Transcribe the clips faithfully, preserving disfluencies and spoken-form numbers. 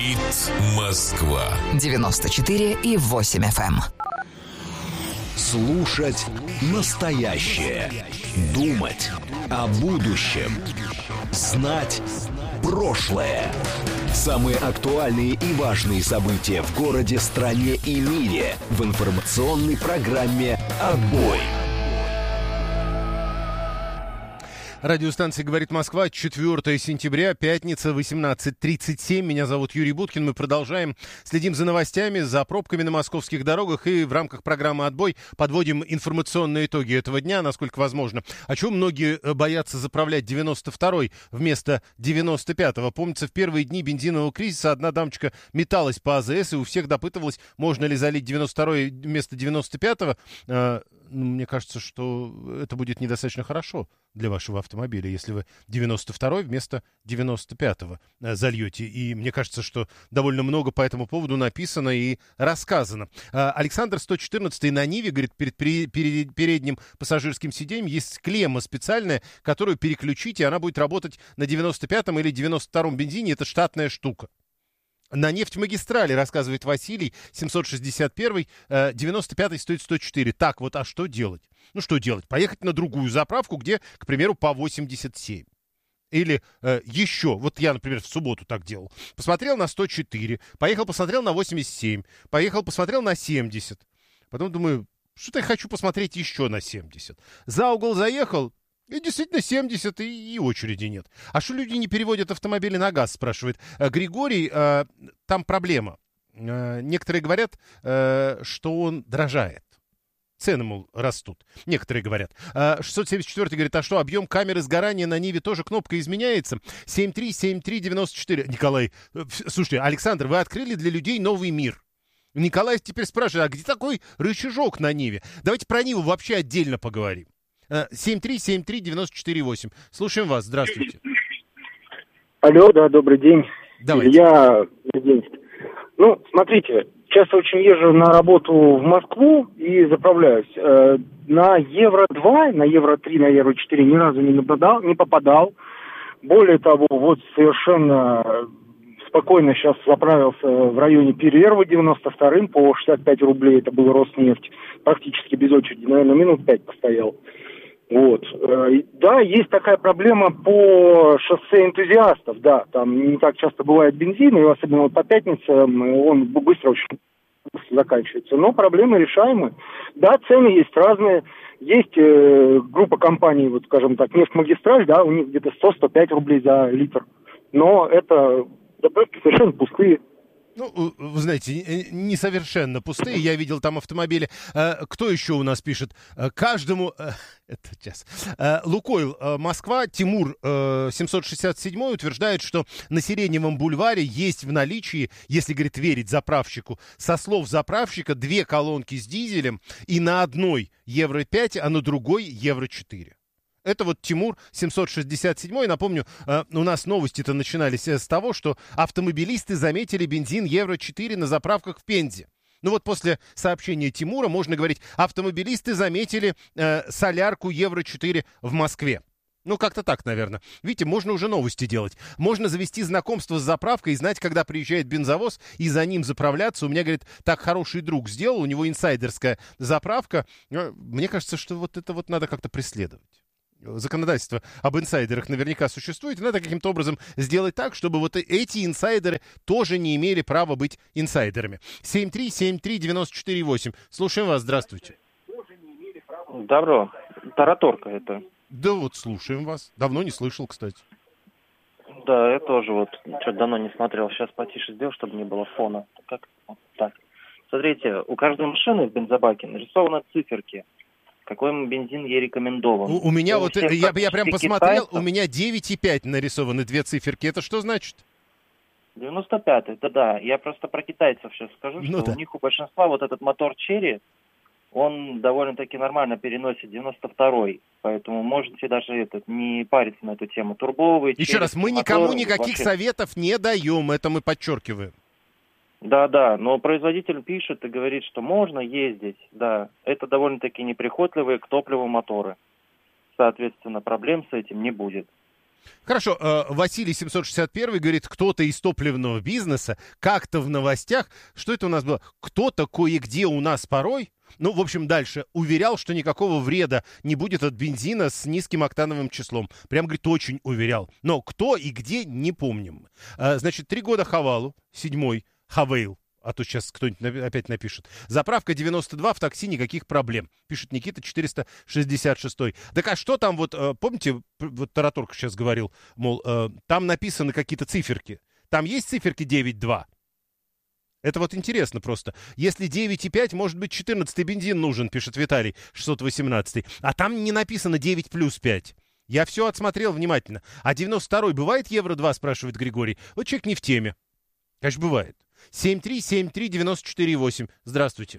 Говорит Москва. девяносто четыре и восемь эф эм. Слушать настоящее. Думать о будущем. Знать прошлое. Самые актуальные и важные события в городе, стране и мире в информационной программе «Отбой». Радиостанция «Говорит Москва», четвёртое сентября, пятница, восемнадцать тридцать семь. Меня зовут Юрий Буткин. Мы продолжаем, следим за новостями, за пробками на московских дорогах и в рамках программы «Отбой» подводим информационные итоги этого дня, насколько возможно. А чего многие боятся заправлять девяносто второй вместо девяносто пятого? Помнится, в первые дни бензинового кризиса одна дамочка металась по АЗС и у всех допытывалась, можно ли залить девяносто второй вместо девяносто пятого. Мне кажется, что это будет недостаточно хорошо для вашего автомобиля, если вы девяносто второй вместо девяносто пятого зальете. И мне кажется, что довольно много по этому поводу написано и рассказано. Александр сто четырнадцатый на Ниве, говорит, перед, перед передним пассажирским сиденьем есть клемма специальная, которую переключите, и она будет работать на девяносто пятом или девяносто втором бензине. Это штатная штука. На нефтьмагистрали, рассказывает Василий, семьсот шестьдесят первый, девяносто пятый стоит сто четыре. Так вот, а что делать? Ну, что делать? Поехать на другую заправку, где, к примеру, по восемьдесят семь. Или э, еще, вот я, например, в субботу так делал. Посмотрел на сто четыре, поехал, посмотрел на восемьдесят семь, поехал, посмотрел на семьдесят. Потом думаю, что-то я хочу посмотреть еще на семьдесят. За угол заехал, и действительно семьдесят, и, и очереди нет. А что люди не переводят автомобили на газ, спрашивает Григорий. Э, там проблема. Э, некоторые говорят, э, что он дорожает. Цены, мол, растут. Некоторые говорят. Э, шестьсот семьдесят четвёртый говорит, а что, объем камеры сгорания на Ниве тоже кнопка изменяется? семь три семь три девяносто четыре. Николай, э, слушайте, Александр, вы открыли для людей новый мир. Николай теперь спрашивает, а где такой рычажок на Ниве? Давайте про Ниву вообще отдельно поговорим. семь три семь три девяносто четыре восемь. Слушаем вас. Здравствуйте. Алло, да, добрый день. Давайте. Я Ну, смотрите, часто очень езжу на работу в Москву и заправляюсь. Э, на евро два, на евро три, на евро четыре ни разу не нападал, не попадал. Более того, вот совершенно спокойно сейчас заправился в районе Перерва девяносто вторым по шестьдесят пять рублей. Это был Роснефть. Практически без очереди. Наверное, минут пять постоял. Вот. Да, есть такая проблема по шоссе энтузиастов, да, там не так часто бывает бензин, и особенно вот по пятницам он быстро очень быстро заканчивается, но проблемы решаемы. Да, цены есть разные, есть э, группа компаний, вот скажем так, нефтьмагистраль, да, у них где-то сто - сто пять рублей за литр, но это заправки совершенно пустые. Ну, вы знаете, не совершенно пустые. Я видел там автомобили. Кто еще у нас пишет? Каждому... Это сейчас. Лукойл Москва, Тимур семьсот шестьдесят семь утверждает, что на Сиреневом бульваре есть в наличии, если, говорит, верить заправщику, со слов заправщика, две колонки с дизелем, и на одной евро пять, а на другой евро четыре. Это вот Тимур семьсот шестьдесят семь. Напомню, у нас новости-то начинались с того, что автомобилисты заметили бензин евро четыре на заправках в Пензе. Ну вот после сообщения Тимура можно говорить, автомобилисты заметили э, солярку евро четыре в Москве. Ну, как-то так, наверное. Видите, можно уже новости делать. Можно завести знакомство с заправкой и знать, когда приезжает бензовоз, и за ним заправляться. У меня, говорит, так хороший друг сделал, у него инсайдерская заправка. Мне кажется, что вот это вот надо как-то преследовать. Законодательство об инсайдерах наверняка существует, и надо каким-то образом сделать так, чтобы вот эти инсайдеры тоже не имели права быть инсайдерами. семь три семь три девяносто четыре восемь. Слушаем вас, здравствуйте. Добро. Тараторка это. Да вот, слушаем вас. Давно не слышал, кстати. Да, я тоже вот что-то давно не смотрел. Сейчас потише сделал, чтобы не было фона. Как? Вот так. Смотрите, у каждой машины в бензобаке нарисованы циферки. Какой бензин ей рекомендован. У, у меня у вот, всех, я, я прям посмотрел, китайцев, у меня девять и пять нарисованы две циферки. Это что значит? девяносто пятый, это да. Я просто про китайцев сейчас скажу, Ну что да. у них у большинства вот этот мотор Черри, он довольно-таки нормально переносит девяносто второй. Поэтому можете даже этот, не париться на эту тему. Турбовый, Еще Черри, раз, мы мотор, никому никаких вообще... советов не даем, это мы подчеркиваем. Да, да, но производитель пишет и говорит, что можно ездить, да. Это довольно-таки неприхотливые к топливу моторы. Соответственно, проблем с этим не будет. Хорошо, э, Василий семьсот шестьдесят один говорит, кто-то из топливного бизнеса как-то в новостях, что это у нас было, кто-то кое-где у нас порой, ну, в общем, дальше, уверял, что никакого вреда не будет от бензина с низким октановым числом. Прям, говорит, очень уверял. Но кто и где, не помним. Э, значит, три года Хавалу, седьмой Хавейл. А то сейчас кто-нибудь опять напишет. Заправка девяносто два, в такси никаких проблем. Пишет Никита четыреста шестьдесят шесть. Так а что там вот, помните, вот Тараторг сейчас говорил, мол, там написаны какие-то циферки. Там есть циферки девять два? Это вот интересно просто. Если девять и пять, может быть, четырнадцатый бензин нужен, пишет Виталий шестьсот восемнадцать. А там не написано девять плюс пять. Я все отсмотрел внимательно. А девяносто второй бывает евро два, спрашивает Григорий. Вот человек не в теме. Конечно, бывает. семь три семь три девяносто четыре восемь. Здравствуйте.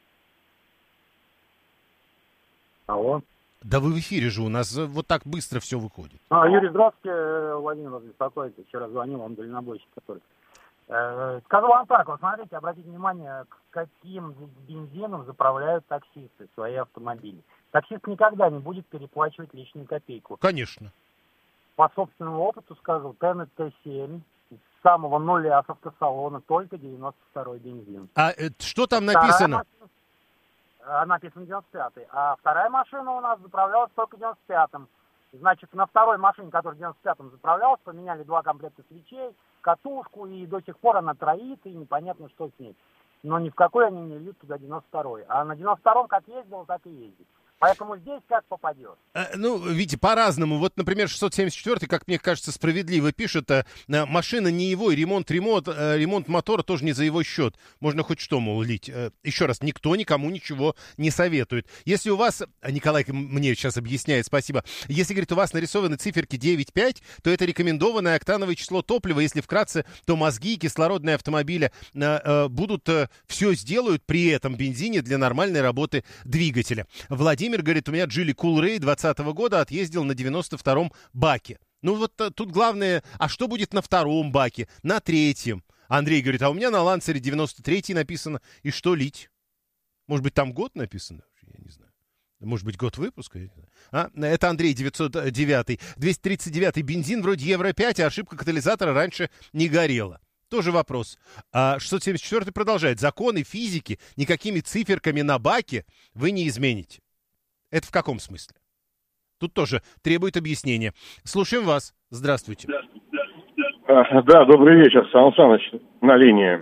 Алло. Да вы в эфире же, у нас вот так быстро все выходит. А, Юрий, здравствуйте. Владимир вас беспокоит. Вчера звонил вам дальнобойщик, который... Э, скажу вам так, вот смотрите, обратите внимание, к каким бензином заправляют таксисты свои автомобили. Таксист никогда не будет переплачивать лишнюю копейку. Конечно. По собственному опыту скажу, ТНТ семь с самого нуля с автосалона только девяносто второй бензин. А э, что там написано? Машина, написано девяносто пятый. А вторая машина у нас заправлялась только девяносто пятым. Значит, на второй машине, которая в девяносто пятом заправлялась, поменяли два комплекта свечей, катушку, и до сих пор она троит, и непонятно, что с ней. Но ни в какой они не льют туда девяносто второй. А на девяносто втором как ездил, так и ездит. Поэтому здесь как попадет. Э, ну, видите, по-разному. Вот, например, шестьсот семьдесят четыре, как мне кажется, справедливо пишет, э, машина не его, и ремонт, ремонт, э, ремонт мотора тоже не за его счет. Можно хоть что, мол, лить. Э, еще раз, никто никому ничего не советует. Если у вас, Николай мне сейчас объясняет, спасибо, если, говорит, у вас нарисованы циферки девять пять, то это рекомендованное октановое число топлива. Если вкратце, то мозги и кислородные автомобиля э, э, будут, э, все сделают при этом бензине для нормальной работы двигателя. Владимир Владимир говорит, у меня Джили Coolray двадцатого года, отъездил на девяносто втором баке. Ну вот тут главное, а что будет на втором баке, на третьем? Андрей говорит, а у меня на Лансере девяносто третий написано, и что лить? Может быть, там год написано? Я не знаю. Может быть, год выпуска? А? Это Андрей девятьсот девятый. двести тридцать девятый бензин вроде евро пять, а ошибка катализатора раньше не горела. Тоже вопрос. А шестьсот семьдесят четвёртый продолжает. Законы физики никакими циферками на баке вы не измените. Это в каком смысле? Тут тоже требует объяснения. Слушаем вас. Здравствуйте. А, да, добрый вечер, Сан Саныч на линии.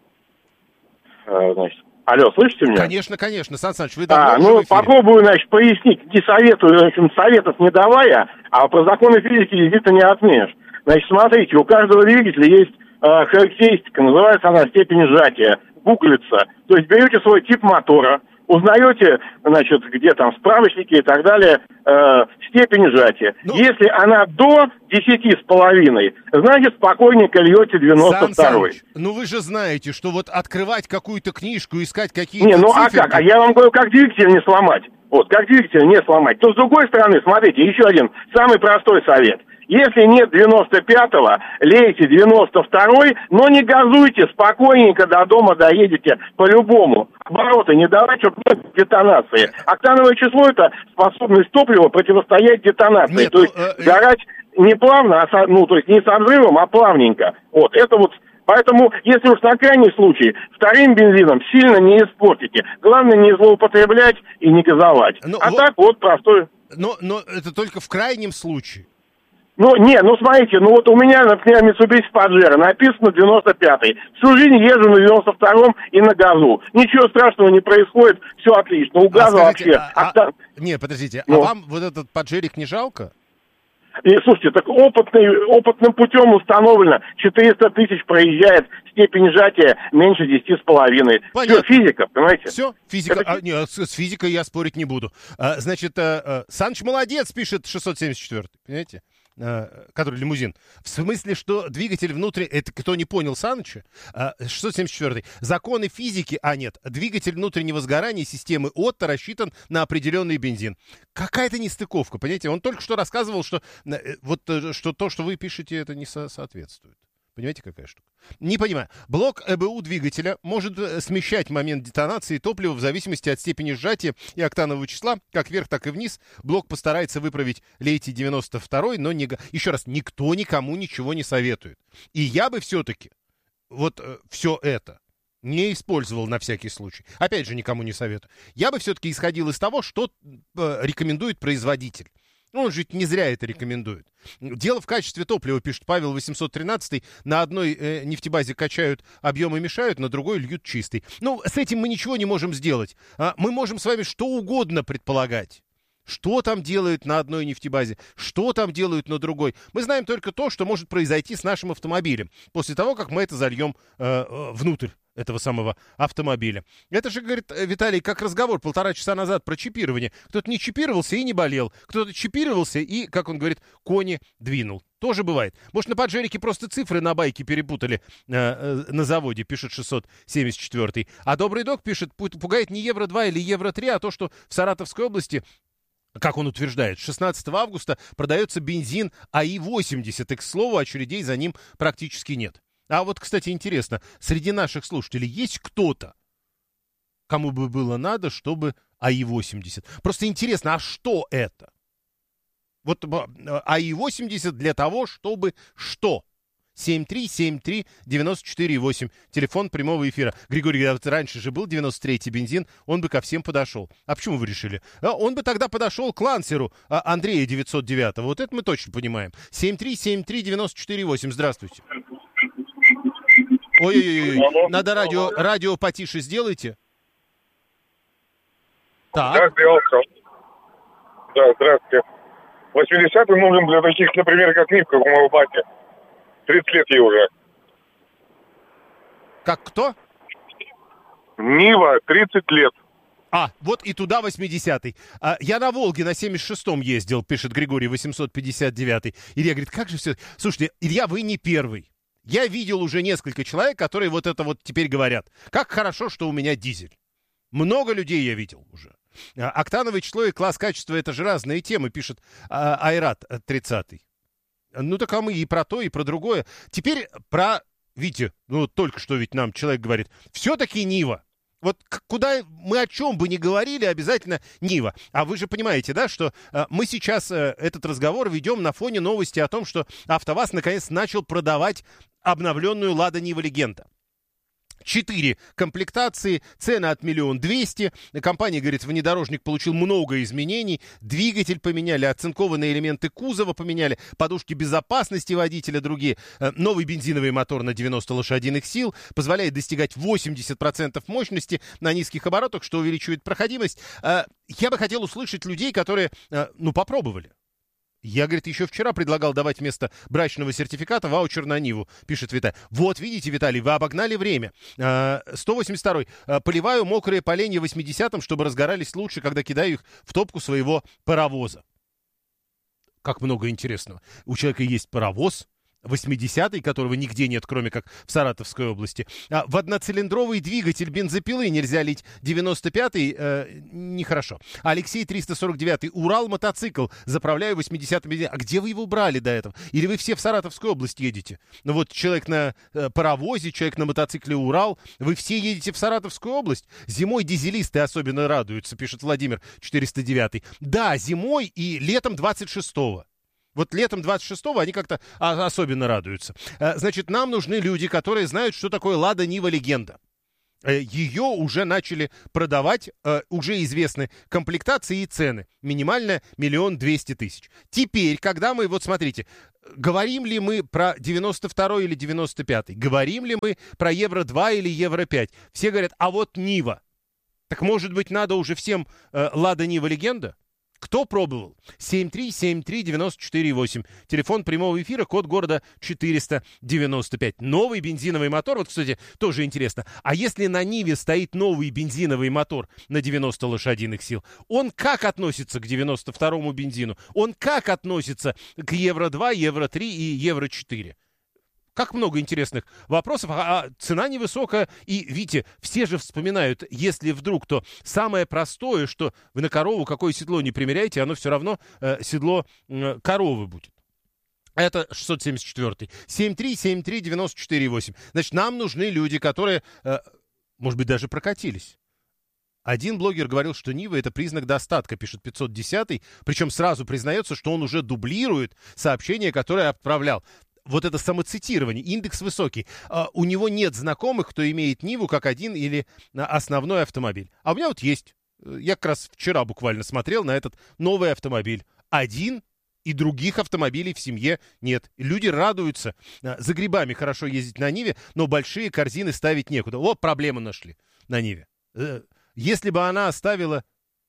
А, значит, алло, слышите меня? Конечно, конечно, Сан Саныч, вы давно а, уже ну, в эфире. попробую, значит, пояснить, не советую, в общем, советов не давая, а по закону физики действительно не отменишь. Значит, смотрите, у каждого двигателя есть э, характеристика, называется она степень сжатия, буклица. То есть берете свой тип мотора, узнаете, значит, где там справочники и так далее, э, степень сжатия. Ну, если она до десяти с половиной, значит, спокойненько льете девяносто второй. Ну вы же знаете, что вот открывать какую-то книжку, искать какие-то Не, ну циферки... а как? А я вам говорю, как двигатель не сломать. Вот, как двигатель не сломать. То с другой стороны, смотрите, еще один самый простой совет. Если нет девяносто пятого, лейте девяносто второй, но не газуйте, спокойненько до дома доедете по-любому. Обороты не давайте, чтобы нет детонации. Октановое число – это способность топлива противостоять детонации. Нет, то есть ну, э, горать не плавно, а со, ну, то есть не со взрывом, а плавненько. Вот, это вот... Поэтому, если уж на крайний случай, вторым бензином сильно не испортите. Главное не злоупотреблять и не газовать. Ну, а вот, так вот простой... Но, но это только в крайнем случае. Ну, не, ну, смотрите, ну, вот у меня, например, Mitsubishi Pajero написано девяносто пятый. Всю жизнь езжу на девяносто втором и на газу. Ничего страшного не происходит, все отлично. У газа а скажите, вообще... А, а, а, не, подождите, ну. а вам вот этот Паджерик не жалко? И, слушайте, так опытный, опытным путем установлено, четыреста тысяч проезжает, степень сжатия меньше десяти с половиной. Все, физика, понимаете? Все, физика. Это... А, не, с, с физикой я спорить не буду. А, значит, а, а, Саныч молодец, пишет шестьсот семьдесят четвёртый, понимаете? Который лимузин. В смысле, что двигатель внутри... Это кто не понял Саныча? шестьсот семьдесят четвёртый. Законы физики... А, нет. Двигатель внутреннего сгорания системы Отто рассчитан на определенный бензин. Какая-то нестыковка, понимаете? Он только что рассказывал, что, вот, что то, что вы пишете, это не со- соответствует. Понимаете, какая штука? Не понимаю. Блок ЭБУ двигателя может смещать момент детонации топлива в зависимости от степени сжатия и октанового числа, как вверх, так и вниз. Блок постарается выправить Лейтий девяносто два, но не... еще раз, никто никому ничего не советует. И я бы все-таки вот э, все это не использовал на всякий случай. Опять же, никому не советую. Я бы все-таки исходил из того, что э, рекомендует производитель. Ну, он же не зря это рекомендует. Дело в качестве топлива, пишет Павел восемьсот тринадцать. На одной э, нефтебазе качают объем и мешают, на другой льют чистый. Ну, с этим мы ничего не можем сделать. А, мы можем с вами что угодно предполагать. Что там делают на одной нефтебазе, что там делают на другой. Мы знаем только то, что может произойти с нашим автомобилем после того, как мы это зальем э, э, внутрь этого самого автомобиля. Это же, говорит Виталий, как разговор полтора часа назад про чипирование. Кто-то не чипировался и не болел. Кто-то чипировался и, как он говорит, кони двинул. Тоже бывает. Может, на поджерике просто цифры на байке перепутали э, э, на заводе, пишет шестьсот семьдесят четыре. А Добрый Док пишет, пугает не евро два или евро три, а то, что в Саратовской области, как он утверждает, шестнадцатого августа продается бензин АИ восемьдесят. И, к слову, очередей за ним практически нет. А вот, кстати, интересно, среди наших слушателей есть кто-то, кому бы было надо, чтобы АИ восемьдесят? Просто интересно, а что это? Вот АИ восемьдесят для того, чтобы что? семь три семь три девять четыре восемь. Телефон прямого эфира. Григорий, вот раньше же был девяносто третий бензин, он бы ко всем подошел. А почему вы решили? А он бы тогда подошел к Лансеру Андрея девятьсот девять. Вот это мы точно понимаем. семь три семь три девять четыре восемь. Здравствуйте. Ой-ой-ой, надо радио, радио потише сделайте. Так. Да, сделал все. Да, здравствуйте. восьмидесятый нужен для таких, например, как Нивка у моего бати. тридцать лет ей уже. Как кто? Нива, тридцать лет. А, вот и туда восьмидесятый. А, я на Волге на семьдесят шестом ездил, пишет Григорий, восемьсот пятьдесят девятый. Илья говорит, как же все... Слушайте, Илья, вы не первый. Я видел уже несколько человек, которые вот это вот теперь говорят. Как хорошо, что у меня дизель. Много людей я видел уже. Октановое число и класс качества — это же разные темы, пишет а, Айрат тридцатый. Ну так а мы и про то, и про другое. Теперь про... Видите, ну только что ведь нам человек говорит, все-таки Нива. Вот куда мы о чем бы ни говорили, обязательно Нива. А вы же понимаете, да, что э, мы сейчас э, этот разговор ведем на фоне новости о том, что АвтоВАЗ наконец начал продавать обновленную Лада Нива Легенда. Четыре комплектации, цена от миллион двести. Компания говорит, внедорожник получил много изменений. Двигатель поменяли, оцинкованные элементы кузова поменяли, подушки безопасности водителя другие. Новый бензиновый мотор на девяносто лошадиных сил позволяет достигать восемьдесят процентов мощности на низких оборотах, что увеличивает проходимость. Я бы хотел услышать людей, которые, ну, попробовали. Я, говорит, еще вчера предлагал давать вместо брачного сертификата ваучер на Ниву, пишет Виталий. Вот, видите, Виталий, вы обогнали время. сто восемьдесят второй. Поливаю мокрые поленья восьмидесятым, чтобы разгорались лучше, когда кидаю их в топку своего паровоза. Как много интересного. У человека есть паровоз, восьмидесятый, которого нигде нет, кроме как в Саратовской области. А в одноцилиндровый двигатель бензопилы нельзя лить. девяносто пятый э, нехорошо. Алексей триста сорок девятый. Урал мотоцикл. Заправляю восьмидесятым бензином. А где вы его брали до этого? Или вы все в Саратовской области едете? Ну вот человек на э, паровозе, человек на мотоцикле Урал. Вы все едете в Саратовскую область? Зимой дизелисты особенно радуются, пишет Владимир четыреста девятый. Да, зимой и летом двадцать шестого. Вот летом двадцать шестого они как-то особенно радуются. Значит, нам нужны люди, которые знают, что такое Лада Нива Легенда. Ее уже начали продавать, уже известны комплектации и цены. Минимально миллион двести тысяч. Теперь, когда мы, вот смотрите, говорим ли мы про девяносто второй или девяносто пятый? Говорим ли мы про Евро два или Евро пять? Все говорят, а вот Нива. Так может быть, надо уже всем Лада Нива Легенда? Кто пробовал? семь три семь три девять четыре восемь. Телефон прямого эфира, код города четыреста девяносто пять. Новый бензиновый мотор. Вот, кстати, тоже интересно. А если на Ниве стоит новый бензиновый мотор на девяносто лошадиных сил, он как относится к девяносто второму бензину? Он как относится к Евро два, Евро три и Евро четыре? Как много интересных вопросов, а цена невысокая. И, видите, все же вспоминают, если вдруг, то самое простое, что вы на корову какое седло не примеряете, оно все равно э, седло э, коровы будет. Это шестьсот семьдесят четвёртый. семь три семь три девяносто четыре восемь. Значит, нам нужны люди, которые, э, может быть, даже прокатились. Один блогер говорил, что Нива — это признак достатка, пишет пятьсот десятый, причем сразу признается, что он уже дублирует сообщение, которое отправлял. Вот это самоцитирование, индекс высокий. А у него нет знакомых, кто имеет Ниву как один или основной автомобиль. А у меня вот есть. Я как раз вчера буквально смотрел на этот новый автомобиль. Один. И других автомобилей в семье нет. Люди радуются. За грибами хорошо ездить на Ниве, но большие корзины ставить некуда. Вот проблему нашли на Ниве. Если бы она оставила...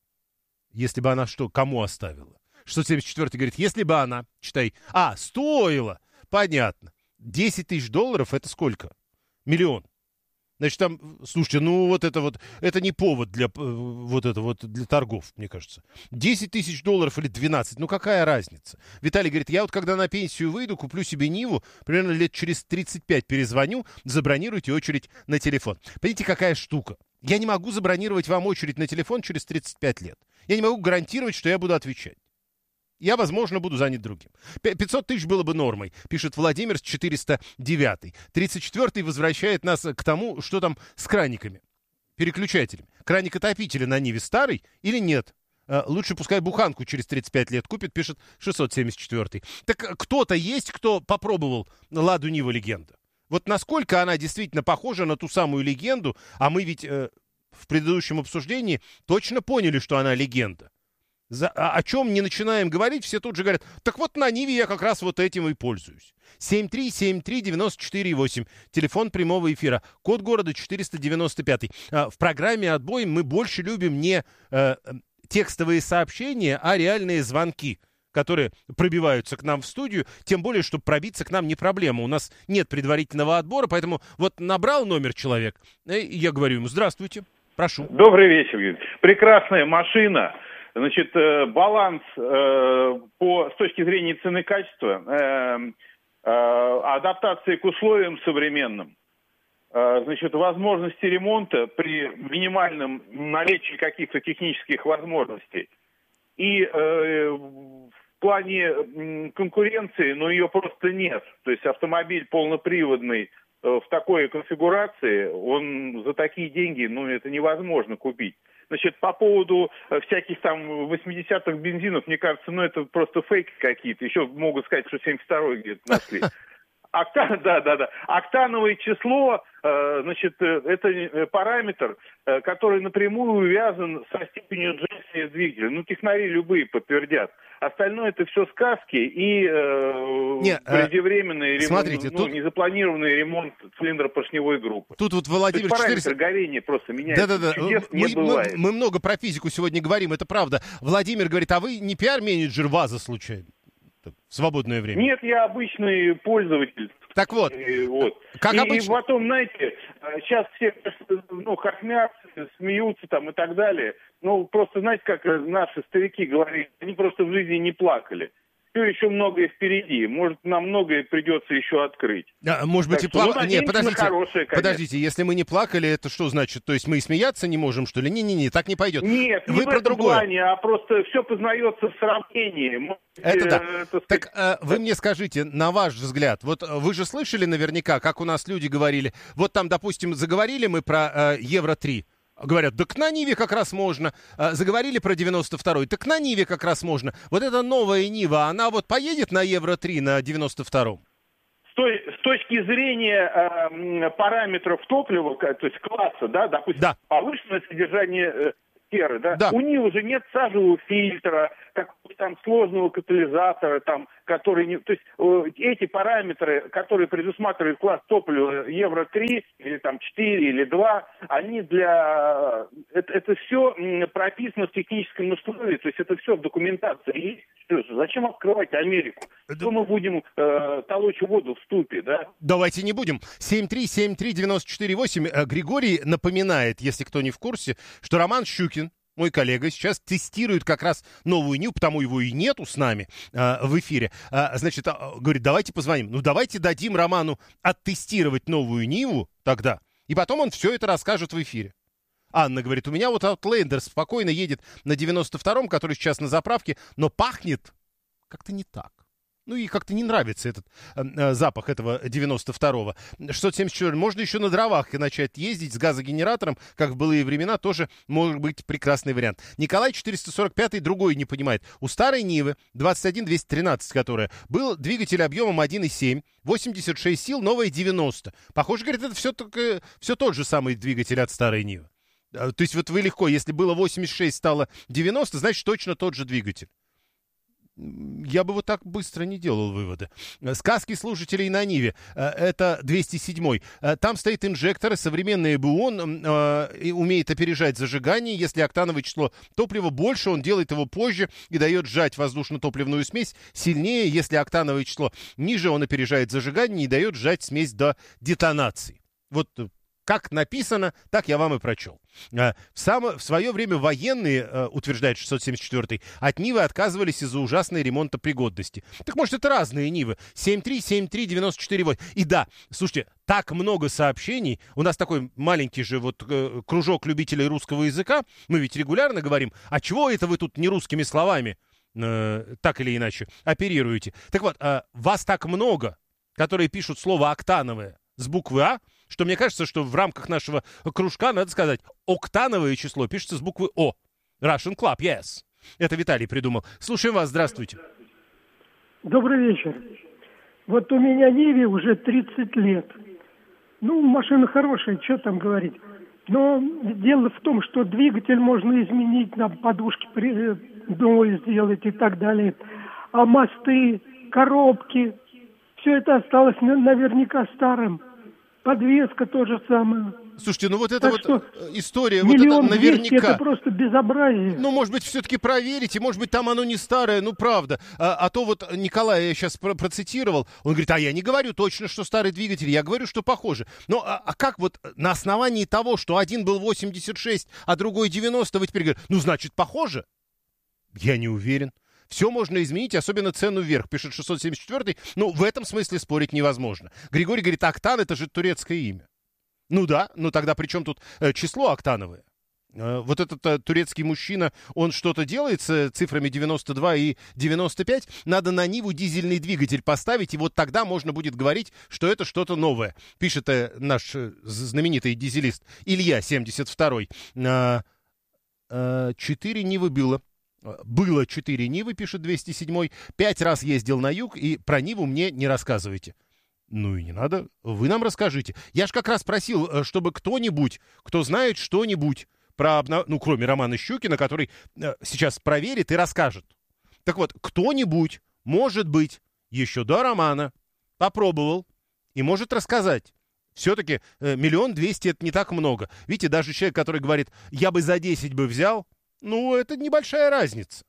Если бы она что? Кому оставила? шестьсот семьдесят четвёртый говорит, если бы она... Читай. А, стоила. Понятно. десять тысяч долларов это сколько? Миллион. Значит, там, слушайте, ну вот это вот, это не повод для вот это вот для торгов, мне кажется. десять тысяч долларов или двенадцать, ну какая разница? Виталий говорит, я вот когда на пенсию выйду, куплю себе Ниву, примерно лет через тридцать пять перезвоню, забронируйте очередь на телефон. Понимаете, какая штука? Я не могу забронировать вам очередь на телефон через тридцать пять лет. Я не могу гарантировать, что я буду отвечать. Я, возможно, буду занят другим. пятьсот тысяч было бы нормой, пишет Владимир с четыреста девятый. тридцать четвёртый возвращает нас к тому, что там с краниками, переключателями. Краник отопителя на Ниве старый или нет? Лучше пускай буханку через тридцать пять лет купит, пишет шестьсот семьдесят четвёртый. Так кто-то есть, кто попробовал Ладу Нива Легенда? Вот насколько она действительно похожа на ту самую легенду, а мы ведь э, в предыдущем обсуждении точно поняли, что она легенда. За, о, о чем не начинаем говорить, все тут же говорят, так вот на Ниве я как раз вот этим и пользуюсь. семь три семь три девяносто четыре восемь, телефон прямого эфира, код города четыреста девяносто пятый. А, в программе «Отбой» мы больше любим не э, текстовые сообщения, а реальные звонки, которые пробиваются к нам в студию, тем более, что пробиться к нам не проблема. У нас нет предварительного отбора, поэтому вот набрал номер человек, и я говорю ему, здравствуйте, прошу. Добрый вечер, Юрий. Прекрасная машина. Значит, баланс э, по, с точки зрения цены и качества, э, э, адаптации к условиям современным, э, значит, возможности ремонта при минимальном наличии каких-то технических возможностей. И э, в плане конкуренции, но ее просто нет. То есть автомобиль полноприводный э, в такой конфигурации, он за такие деньги, ну, это невозможно купить. Значит, по поводу всяких там восьмидесятых бензинов, мне кажется, ну, это просто фейки какие-то. Еще могут сказать, что семьдесят второй где-то нашли. Октан, да, да, да. Октановое число, э, значит, это параметр, э, который напрямую увязан со степенью сжатия двигателя. Ну, технари любые подтвердят. Остальное это все сказки и э, Не, преждевременный ремонт, смотрите, ну, тут... незапланированный ремонт цилиндропоршневой группы. Тут вот Владимир... То есть параметр четыреста... горения просто меняется. Да-да-да. Чудес мы, не бывает. Мы, мы много про физику сегодня говорим, это правда. Владимир говорит, а вы не пиар-менеджер ВАЗа случайно? В свободное время. Нет, я обычный пользователь. Так вот, и, вот. как и, обычно... И потом, знаете, сейчас все, ну, хохмят, смеются там и так далее. Ну, просто, знаете, как наши старики говорили, они просто в жизни не плакали. Все еще многое впереди. Может, нам многое придется еще открыть. А, может быть, так и плакали. Ну, Нет, подождите. Хорошее, подождите, если мы не плакали, это что значит? То есть мы и смеяться не можем, что ли? Не-не-не, так не пойдет. Нет, вы не про в этом другое. плане, а просто все познается в сравнении. Может, Это да. э, это... Так э, вы мне скажите, на ваш взгляд, вот вы же слышали наверняка, как у нас люди говорили, вот там, допустим, заговорили мы про э, Евро три. Говорят, так на Ниве как раз можно. А, заговорили про девяносто второй, так на Ниве как раз можно. Вот эта новая Нива, она вот поедет на Евро три на девяносто втором? С, той, с точки зрения э, параметров топлива, то есть класса, да, допустим, да. повышенное содержание э, серы, да, да, у Нивы уже нет сажевого фильтра, какого-то там сложного катализатора, там, который не... То есть э, эти параметры, которые предусматривает класс топлива Евро три, или там четыре, или два, они для... Это, это все прописано в техническом условии, то есть это все в документации есть. Зачем открывать Америку? Что мы будем э, толочь воду в ступе, да? Давайте не будем. семь три семь три девяносто четыре восемь. Григорий напоминает, если кто не в курсе, что Роман Щукин, мой коллега, сейчас тестирует как раз новую Ниву, потому его и нету с нами э, в эфире. Э, значит, э, говорит, давайте позвоним. Ну, давайте дадим Роману оттестировать новую Ниву тогда, и потом он все это расскажет в эфире. Анна говорит, у меня вот Outlander спокойно едет на девяносто втором, который сейчас на заправке, но пахнет как-то не так. Ну и как-то не нравится этот э, запах этого девяносто второго. шестьсот семьдесят четыре. Можно еще на дровах начать ездить с газогенератором, как в былые времена, тоже может быть прекрасный вариант. Николай четыреста сорок пятый другой не понимает. У старой Нивы двадцать один двести тринадцать, которая, был двигатель объемом один и семь, восемьдесят шесть сил, новая девяносто. Похоже, говорит, это все, только, все тот же самый двигатель от старой Нивы. То есть вот вы легко, если было восемьдесят шесть, стало девяносто, значит точно тот же двигатель. Я бы вот так быстро не делал выводы. Сказки слушателей на Ниве. Это двести седьмой. Там стоит инжектор, современный ЭБУ. Он э, умеет опережать зажигание. Если октановое число топлива больше, он делает его позже и дает сжать воздушно-топливную смесь сильнее. Если октановое число ниже, он опережает зажигание и дает сжать смесь до детонации. Вот как написано, так я вам и прочел. В, само, в свое время военные, утверждает шестьсот семьдесят четвёртый, от Нивы отказывались из-за ужасной ремонтопригодности. Так может, это разные Нивы. семь три, семь три, девяносто четыре, восемь. И да, слушайте, так много сообщений. У нас такой маленький же вот кружок любителей русского языка. Мы ведь регулярно говорим, а чего это вы тут не русскими словами, э, так или иначе, оперируете? Так вот, э, вас так много, которые пишут слово «октановое» с буквы «А», что мне кажется, что в рамках нашего кружка надо сказать, октановое число пишется с буквы О. Russian Club, yes. Это Виталий придумал. Слушаем вас, здравствуйте. Добрый вечер. Вот у меня Ниве уже тридцать лет. Ну, машина хорошая, что там говорить. Но дело в том, что двигатель можно изменить, на подушке новые сделать и так далее. А мосты, коробки, все это осталось наверняка старым. Подвеска то же самое. Слушайте, ну вот эта вот история, вот это наверняка. Это просто безобразие. Ну, может быть, все-таки проверите, может быть, там оно не старое, ну, правда. А, а то вот Николай я сейчас про- процитировал, он говорит, а я не говорю точно, что старый двигатель, я говорю, что похоже. Ну, а, а как вот на основании того, что один был восемьдесят шесть, а другой девяносто, вы теперь говорите, ну, значит, похоже? Я не уверен. Все можно изменить, особенно цену вверх, пишет шестьсот семьдесят четвёртый. Ну, в этом смысле спорить невозможно. Григорий говорит, октан — это же турецкое имя. Ну да, ну тогда при чем тут э, число октановое? Э, вот этот э, турецкий мужчина, он что-то делает с э, цифрами девяносто два и девяносто пять. Надо на Ниву дизельный двигатель поставить, и вот тогда можно будет говорить, что это что-то новое. Пишет э, наш э, знаменитый дизелист Илья, семьдесят второй. Э, э, четыре Нивы было. Было четыре Нивы, пишет двести седьмой. Пять раз ездил на юг, и про Ниву мне не рассказывайте. Ну и не надо, вы нам расскажите. Я же как раз просил, чтобы кто-нибудь, кто знает что-нибудь про, обнов... ну, кроме Романа Щукина, который э, сейчас проверит и расскажет. Так вот, кто-нибудь, может быть, еще до Романа попробовал и может рассказать. Все-таки э, миллион двести — это не так много. Видите, даже человек, который говорит, я бы за десять бы взял, ну, это небольшая разница.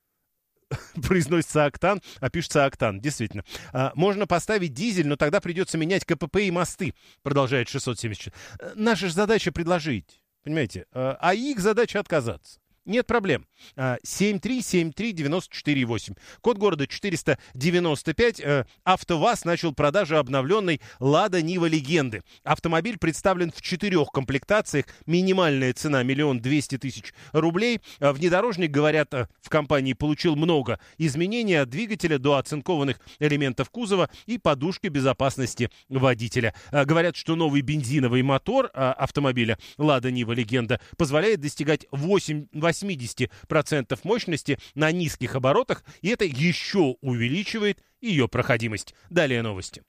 Произносится октан, а пишется октан. Действительно. А, можно поставить дизель, но тогда придется менять КПП и мосты, продолжает шестьсот семьдесят. Наша же задача предложить, понимаете, а их задача отказаться. Нет проблем. семь три семь три девяносто четыре восемь. Код города четыреста девяносто пять. АвтоВАЗ начал продажу обновленной «Лада Нива Легенды». Автомобиль представлен в четырех комплектациях. Минимальная цена миллион двести тысяч рублей. Внедорожник, говорят, в компании получил много изменений от двигателя до оцинкованных элементов кузова и подушки безопасности водителя. Говорят, что новый бензиновый мотор автомобиля «Лада Нива Легенда» позволяет достигать восемьдесят процентов мощности на низких оборотах, и это еще увеличивает ее проходимость. Далее новости.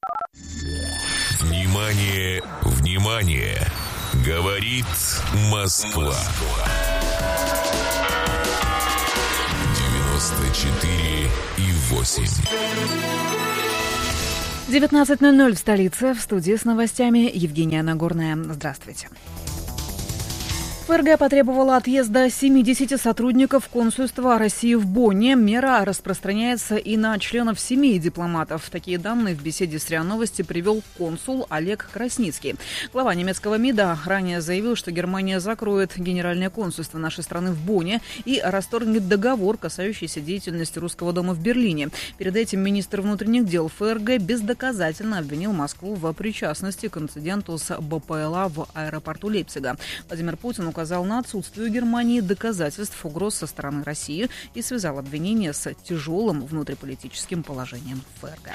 Внимание, внимание! Говорит Москва. девяносто четыре и восемь. девятнадцать ноль ноль в столице. В студии с новостями Евгения Нагорная. Здравствуйте. ФРГ потребовала отъезда семидесяти сотрудников консульства России в Бонне. Мера распространяется и на членов семей дипломатов. Такие данные в беседе с РИА Новости привел консул Олег Красницкий. Глава немецкого МИДа ранее заявил, что Германия закроет генеральное консульство нашей страны в Бонне и расторгнет договор, касающийся деятельности Русского дома в Берлине. Перед этим министр внутренних дел ФРГ бездоказательно обвинил Москву в причастности к инциденту с БПЛА в аэропорту Лейпцига. Владимир Путин указал на отсутствие у Германии доказательств угроз со стороны России и связал обвинение с тяжелым внутриполитическим положением в ФРГ.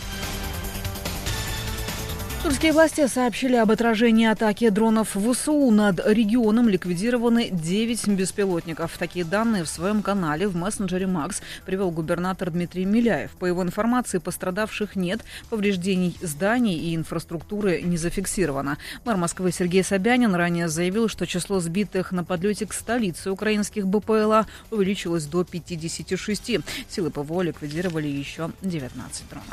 Турские власти сообщили об отражении атаки дронов ВСУ. Над регионом ликвидированы девять беспилотников. Такие данные в своем канале в мессенджере Макс привел губернатор Дмитрий Миляев. По его информации, пострадавших нет, повреждений зданий и инфраструктуры не зафиксировано. Мэр Москвы Сергей Собянин ранее заявил, что число сбитых на подлете к столице украинских БПЛА увеличилось до пятидесяти шести. Силы ПВО ликвидировали еще девятнадцать дронов.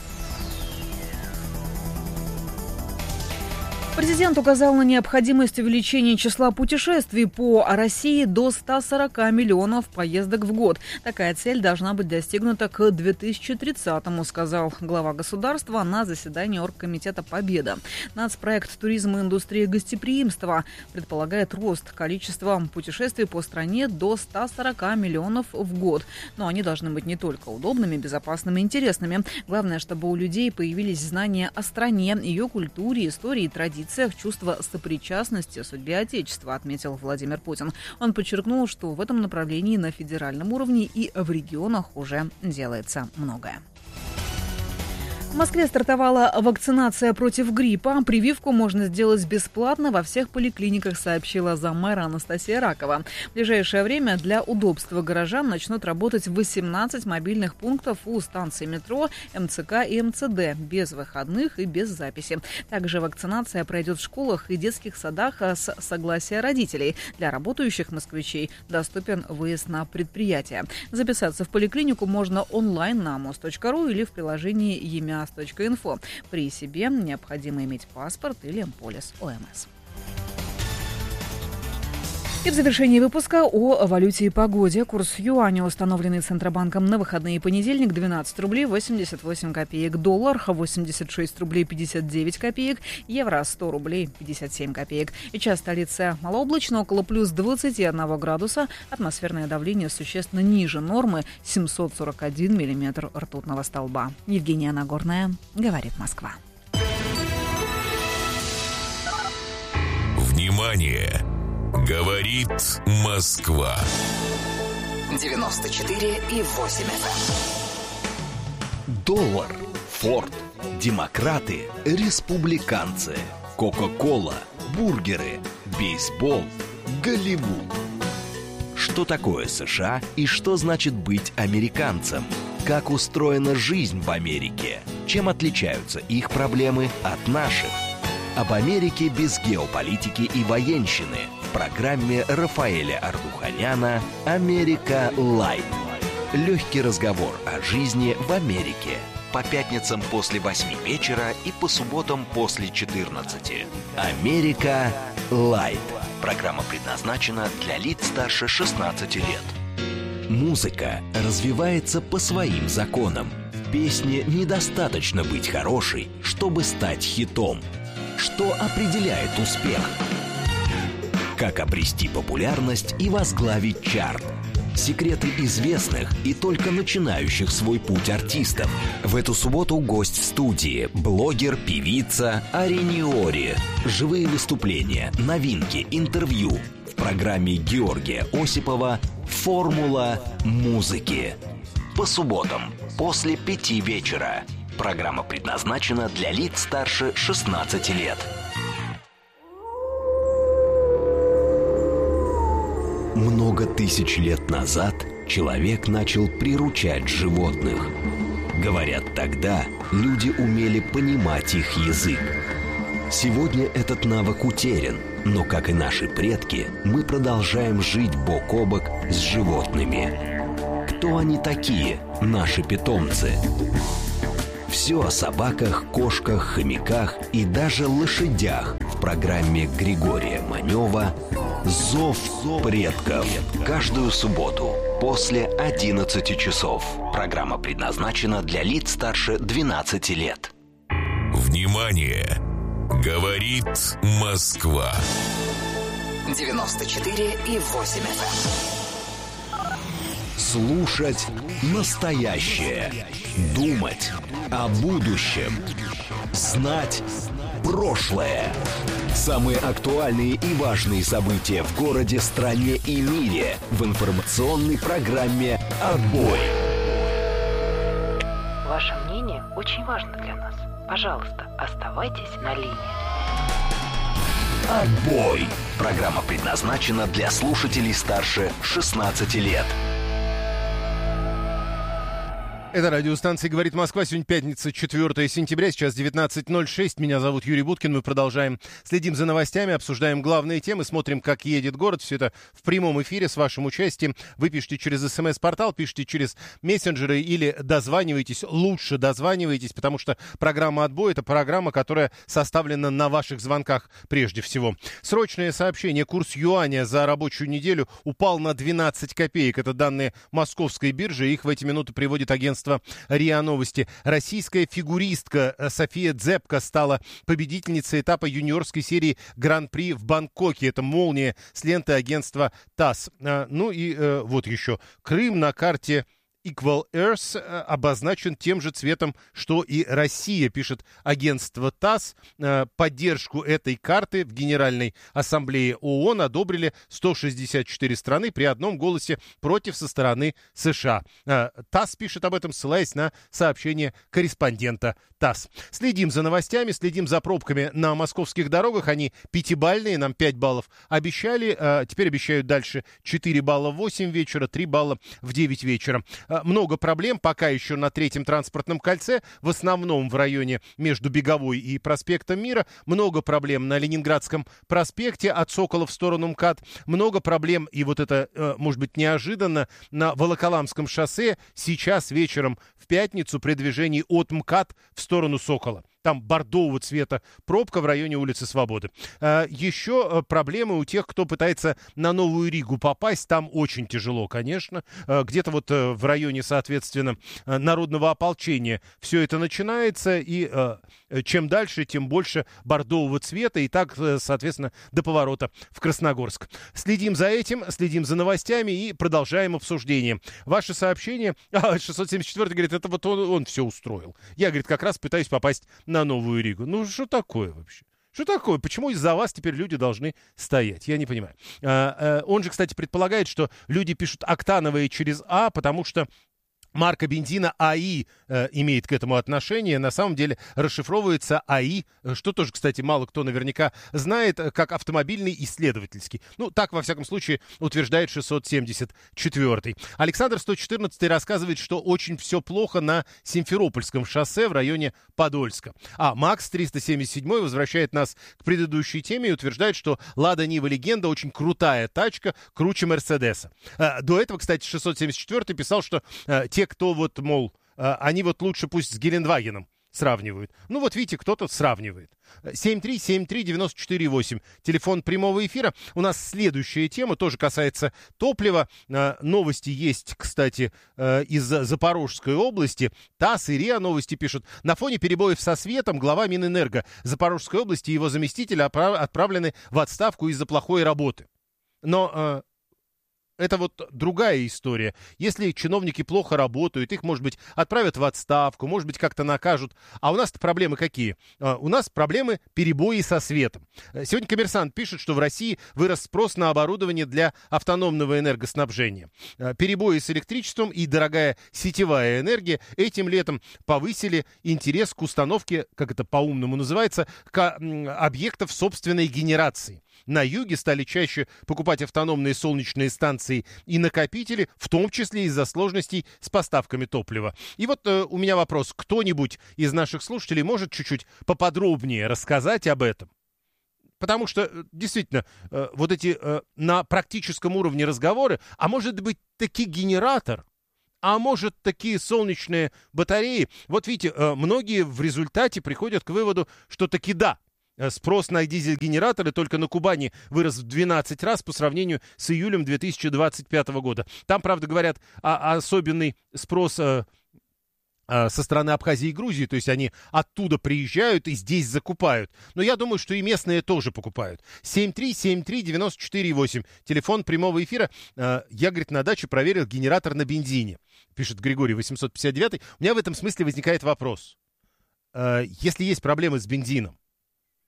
Президент указал на необходимость увеличения числа путешествий по России до ста сорока миллионов поездок в год. Такая цель должна быть достигнута к две тысячи тридцатому, сказал глава государства на заседании Оргкомитета «Победа». Нацпроект «Туризм и индустрия гостеприимства» предполагает рост количества путешествий по стране до ста сорока миллионов в год. Но они должны быть не только удобными, безопасными и интересными. Главное, чтобы у людей появились знания о стране, ее культуре, истории и традициях, чувство сопричастности судьбе Отечества, отметил Владимир Путин. Он подчеркнул, что в этом направлении на федеральном уровне и в регионах уже делается многое. В Москве стартовала вакцинация против гриппа. Прививку можно сделать бесплатно во всех поликлиниках, сообщила заммэра Анастасия Ракова. В ближайшее время для удобства горожан начнут работать восемнадцать мобильных пунктов у станций метро, МЦК и МЦД, без выходных и без записи. Также вакцинация пройдет в школах и детских садах с согласия родителей. Для работающих москвичей доступен выезд на предприятие. Записаться в поликлинику можно онлайн на мост точка ру или в приложении емяс точка инфо. При себе необходимо иметь паспорт или полис ОМС. И в завершении выпуска о валюте и погоде. Курс юаня, установленный Центробанком на выходные и понедельник, двенадцать рублей восемьдесят восемь копеек. Доллар восемьдесят шесть рублей пятьдесят девять копеек. Евро сто рублей пятьдесят семь копеек. И час столицы малооблачно, около плюс двадцати одного градуса. Атмосферное давление существенно ниже нормы, семьсот сорок один миллиметр ртутного столба. Евгения Нагорная, говорит Москва. Внимание! Говорит Москва. девяносто четыре и восемь эф эм. Доллар, Форд, демократы, республиканцы, Кока-кола, бургеры, бейсбол, Голливуд. Что такое США и что значит быть американцем? Как устроена жизнь в Америке? Чем отличаются их проблемы от наших? Об Америке без геополитики и военщины в программе Рафаэля Ардуханяна «Америка Лайт». Легкий разговор о жизни в Америке. По пятницам после восьми вечера и по субботам после четырнадцати. «Америка Лайт». Программа предназначена для лиц старше шестнадцати лет. Музыка развивается по своим законам. В песне недостаточно быть хорошей, чтобы стать хитом. Что определяет успех? Как обрести популярность и возглавить чарт? Секреты известных и только начинающих свой путь артистов. В эту субботу гость в студии – блогер, певица Ариниори. Живые выступления, новинки, интервью. В программе Георгия Осипова «Формула музыки». По субботам после пяти вечера. Программа предназначена для лиц старше шестнадцати лет. Много тысяч лет назад человек начал приручать животных. Говорят, тогда люди умели понимать их язык. Сегодня этот навык утерян, но, как и наши предки, мы продолжаем жить бок о бок с животными. Кто они такие, наши питомцы? Все о собаках, кошках, хомяках и даже лошадях в программе Григория Манева «Зов предков». Каждую субботу после одиннадцати часов. Программа предназначена для лиц старше двенадцати лет. Внимание! Говорит Москва. девяносто четыре и восемь эф эм. Слушать настоящее. Думать о будущем. Знать Прошлое. Самые актуальные и важные события в городе, стране и мире в информационной программе «Отбой». Ваше мнение очень важно для нас. Пожалуйста, оставайтесь на линии. «Отбой». Программа предназначена для слушателей старше шестнадцати лет. Это радиостанция «Говорит Москва». Сегодня пятница, четвёртое сентября, сейчас девятнадцать ноль шесть. Меня зовут Юрий Буткин. Мы продолжаем, следим за новостями, обсуждаем главные темы, смотрим, как едет город. Все это в прямом эфире с вашим участием. Вы пишите через смс-портал, пишите через мессенджеры или дозваниваетесь. Лучше дозваниваетесь, потому что программа «Отбой» — это программа, которая составлена на ваших звонках прежде всего. Срочное сообщение. Курс юаня за рабочую неделю упал на двенадцать копеек. Это данные московской биржи. Их в эти минуты приводит агентство РИА Новости. Российская фигуристка София Дзепко стала победительницей этапа юниорской серии Гран-при в Бангкоке. Это молния с ленты агентства ТАСС. Ну и вот еще. Крым на карте Equal Earth обозначен тем же цветом, что и Россия, пишет агентство ТАСС. Поддержку этой карты в Генеральной Ассамблее ООН одобрили сто шестьдесят четыре страны при одном голосе против со стороны США. ТАСС пишет об этом, ссылаясь на сообщение корреспондента ТАСС. Следим за новостями, следим за пробками на московских дорогах. Они пятибалльные, нам пять баллов обещали, теперь обещают дальше четыре балла в восемь вечера, три балла в девять вечера. Много проблем пока еще на третьем транспортном кольце, в основном в районе между Беговой и проспектом Мира. Много проблем на Ленинградском проспекте от Сокола в сторону МКАД. Много проблем, и вот это, может быть, неожиданно, на Волоколамском шоссе сейчас вечером в пятницу при движении от МКАД в сторону Сокола. Там бордового цвета пробка в районе улицы Свободы. Еще проблемы у тех, кто пытается на Новую Ригу попасть. Там очень тяжело, конечно. Где-то вот в районе, соответственно, народного ополчения все это начинается. И чем дальше, тем больше бордового цвета. И так, соответственно, до поворота в Красногорск. Следим за этим, следим за новостями и продолжаем обсуждение. Ваши сообщения... А, шестьсот семьдесят четвёртый говорит, это вот он, он все устроил. Я, говорит, как раз пытаюсь попасть на Новую Ригу. Ну, что такое вообще? Что такое? Почему из-за вас теперь люди должны стоять? Я не понимаю. А, а, он же, кстати, предполагает, что люди пишут октановые через А, потому что марка бензина АИ э, имеет к этому отношение. На самом деле расшифровывается АИ, что тоже, кстати, мало кто наверняка знает, как автомобильный исследовательский. Ну, так, во всяком случае, утверждает шестьсот семьдесят четвёртый. Александр сто четырнадцатый рассказывает, что очень все плохо на Симферопольском шоссе в районе Подольска. А Макс триста семьдесят седьмой возвращает нас к предыдущей теме и утверждает, что Лада Нива Легенда очень крутая тачка, круче Мерседеса. А, до этого, кстати, шестьсот семьдесят четвёртый писал, что а, те, кто вот, мол, они вот лучше пусть с Гелендвагеном сравнивают. Ну вот видите, кто-то сравнивает. семь три семь три девять четыре восемь. Телефон прямого эфира. У нас следующая тема тоже касается топлива. Новости есть, кстати, из Запорожской области. ТАСС и РИА Новости пишут. На фоне перебоев со светом глава Минэнерго Запорожской области и его заместитель отправлены в отставку из-за плохой работы. Но... Это вот другая история. Если чиновники плохо работают, их, может быть, отправят в отставку, может быть, как-то накажут. А у нас-то проблемы какие? У нас проблемы перебои со светом. Сегодня «Коммерсант» пишет, что в России вырос спрос на оборудование для автономного энергоснабжения. Перебои с электричеством и дорогая сетевая энергия этим летом повысили интерес к установке, как это по-умному называется, к объектов собственной генерации. На юге стали чаще покупать автономные солнечные станции и накопители, в том числе из-за сложностей с поставками топлива. И вот э, у меня вопрос. Кто-нибудь из наших слушателей может чуть-чуть поподробнее рассказать об этом? Потому что, действительно, э, вот эти э, на практическом уровне разговоры, а может быть, таки генератор, а может, такие солнечные батареи. Вот видите, э, многие в результате приходят к выводу, что таки да. Спрос на дизель-генераторы только на Кубани вырос в двенадцать раз по сравнению с июлем две тысячи двадцать пятого года. Там, правда, говорят, а, особенный спрос а, а, со стороны Абхазии и Грузии, то есть они оттуда приезжают и здесь закупают. Но я думаю, что и местные тоже покупают. семь три семь три девять четыре восемь. Телефон прямого эфира. А, я, говорит, на даче проверил генератор на бензине, пишет Григорий восемьсот пятьдесят девять. У меня в этом смысле возникает вопрос. А, если есть проблемы с бензином,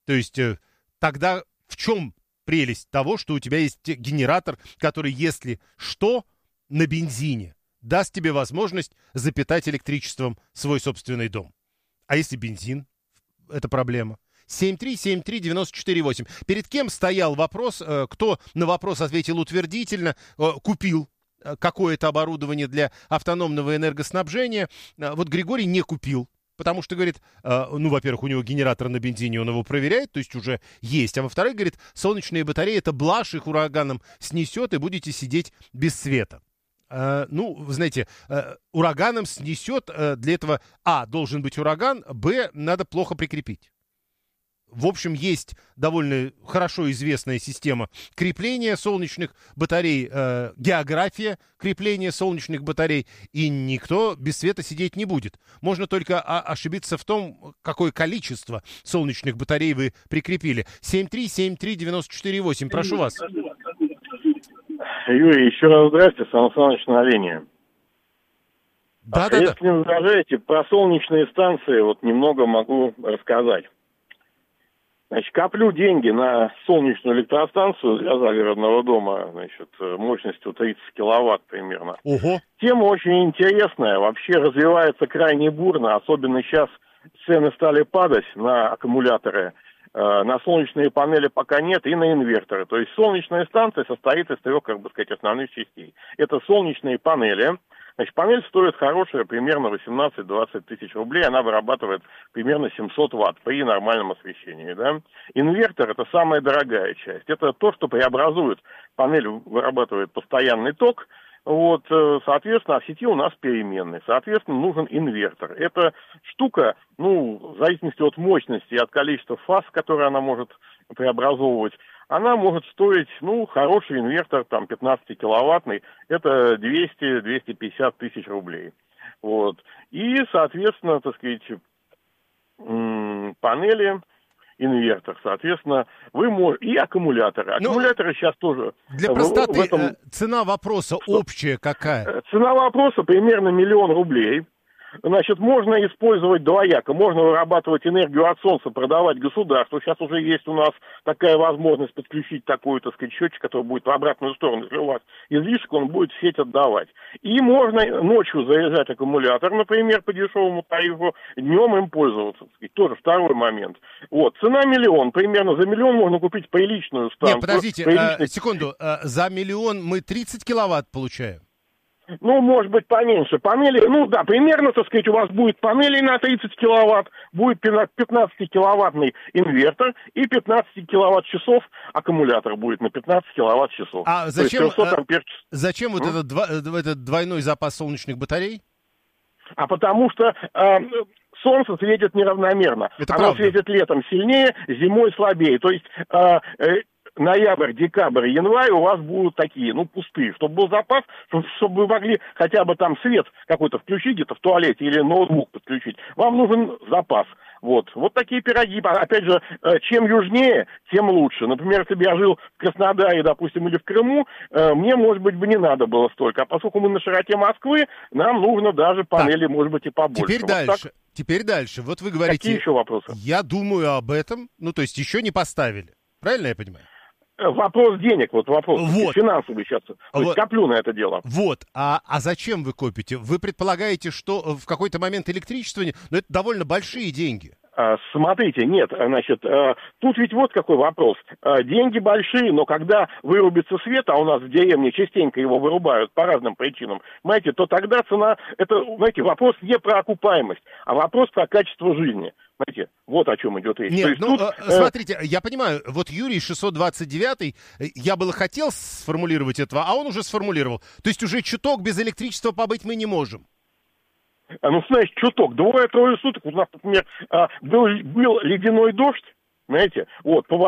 То есть э, тогда в чем прелесть того, что у тебя есть генератор, который, если что, на бензине, даст тебе возможность запитать электричеством свой собственный дом. А если бензин, это проблема. семь три семь три девять четыре восемь. Перед кем стоял вопрос, э, кто на вопрос ответил утвердительно, э, купил какое-то оборудование для автономного энергоснабжения. Э, вот Григорий не купил. Потому что, говорит, э, ну, во-первых, у него генератор на бензине, он его проверяет, то есть уже есть. А во-вторых, говорит, солнечные батареи, это блажь, их ураганом снесет, и будете сидеть без света. Э, ну, вы знаете, э, ураганом снесет, э, для этого, а, должен быть ураган, б, надо плохо прикрепить. В общем, есть довольно хорошо известная система крепления солнечных батарей, э, география крепления солнечных батарей, и никто без света сидеть не будет. Можно только а, ошибиться в том, какое количество солнечных батарей вы прикрепили. семь три семь три девять четыре восемь, прошу вас. Юрий, еще раз здрасте, Сан Саныч на линии. Да, да, Если да. не возражаете, про солнечные станции вот немного могу рассказать. Значит, коплю деньги на солнечную электростанцию для загородного дома, значит, мощностью тридцать киловатт примерно. Ого. Тема очень интересная, вообще развивается крайне бурно, особенно сейчас цены стали падать на аккумуляторы, э, на солнечные панели пока нет, и на инверторы. То есть солнечная станция состоит из трех, как бы сказать, основных частей. Это солнечные панели. Значит, панель стоит хорошая, примерно восемнадцать-двадцать тысяч рублей, она вырабатывает примерно семьсот ватт при нормальном освещении, да. Инвертор – это самая дорогая часть, это то, что преобразует, панель вырабатывает постоянный ток, вот, соответственно, а в сети у нас переменный, соответственно, нужен инвертор. Эта штука, ну, в зависимости от мощности и от количества фаз, которые она может преобразовывать, она может стоить, ну, хороший инвертор, там, пятнадцатикиловаттный, это двести-двести пятьдесят тысяч рублей. Вот. И, соответственно, так сказать, панели, инвертор, соответственно, вы можете... И аккумуляторы. Аккумуляторы ну, сейчас тоже... Для простоты, в этом... цена вопроса что? Общая какая? Цена вопроса примерно миллион рублей. Значит, можно использовать двояко. Можно вырабатывать энергию от солнца, продавать государству. Сейчас уже есть у нас такая возможность подключить такой, так сказать, счетчик, который будет в обратную сторону. Если у вас излишек, он будет в сеть отдавать. И можно ночью заряжать аккумулятор, например, по дешевому тарифу, днем им пользоваться. Так сказать. Тоже второй момент. Вот, цена миллион. Примерно за миллион можно купить приличную станцию. Нет, подождите, приличный... а, секунду. А, за миллион мы тридцать киловатт получаем? Ну, может быть, поменьше. Панели, ну да, примерно, так сказать, у вас будет панели на тридцать киловатт, будет пятнадцатикиловаттный инвертор и пятнадцать киловатт-часов аккумулятор будет на пятнадцать киловатт-часов. А зачем, а, зачем вот этот, дво, этот двойной запас солнечных батарей? А потому что э, солнце светит неравномерно. Это Оно правда. светит летом сильнее, зимой слабее. То есть... Э, э, ноябрь, декабрь, январь у вас будут такие, ну, пустые, чтобы был запас, чтобы вы могли хотя бы там свет какой-то включить где-то в туалете или ноутбук подключить. Вам нужен запас. Вот. Вот такие пироги. Опять же, чем южнее, тем лучше. Например, если бы я жил в Краснодаре, допустим, или в Крыму, мне, может быть, бы не надо было столько. А поскольку мы на широте Москвы, нам нужно даже панели, так, может быть, и побольше. Теперь вот дальше. Так. Теперь дальше. Вот вы говорите... Какие еще вопросы? Я думаю об этом. Ну, то есть еще не поставили. Правильно я понимаю? Вопрос денег, вот вопрос вот. финансовый сейчас. То вот. есть коплю на это дело. Вот. А, а зачем вы копите? Вы предполагаете, что в какой-то момент электричество... Ну, это довольно большие деньги. Смотрите, нет, значит, тут ведь вот какой вопрос. Деньги большие, но когда вырубится свет, а у нас в деревне частенько его вырубают по разным причинам, понимаете, то тогда цена, это, знаете, вопрос не про окупаемость, а вопрос про качество жизни. Знаете, вот о чем идет речь. Нет, ну, тут, смотрите, э... я понимаю, вот Юрий шестьсот двадцать девять, я было хотел сформулировать этого, а он уже сформулировал. То есть уже чуток без электричества побыть мы не можем. Ну, знаешь, чуток, двое-трое суток у нас, например, был, был ледяной дождь, знаете, вот, по